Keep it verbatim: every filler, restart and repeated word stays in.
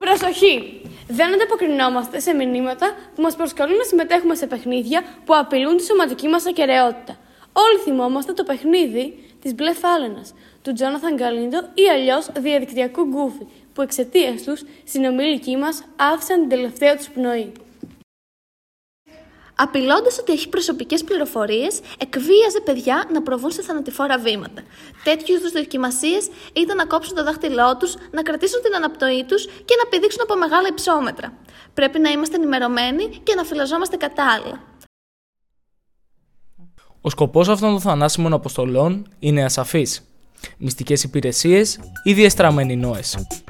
Προσοχή! Δεν ανταποκρινόμαστε σε μηνύματα που μας προσκαλούν να συμμετέχουμε σε παιχνίδια που απειλούν τη σωματική μας ακεραιότητα. Όλοι θυμόμαστε το παιχνίδι της Μπλε Φάλαινας, του Τζόναθαν Γκαλίντο ή αλλιώς διαδικτυακού γκούφι, που εξαιτίας τους συνομήλικοι μας άφησαν την τελευταία τους πνοή. Απειλώντας ότι έχει προσωπικές πληροφορίες, εκβίαζε παιδιά να προβούν σε θανατηφόρα βήματα. Τέτοιου είδους δοκιμασίες ήταν να κόψουν το δάχτυλό τους, να κρατήσουν την αναπνοή τους και να πηδήξουν από μεγάλα υψόμετρα. Πρέπει να είμαστε ενημερωμένοι και να φυλαζόμαστε κατάλληλα. Ο σκοπός αυτών των θανάσιμων αποστολών είναι ασαφής. Μυστικές υπηρεσίες ή διεστραμμένοι νόες.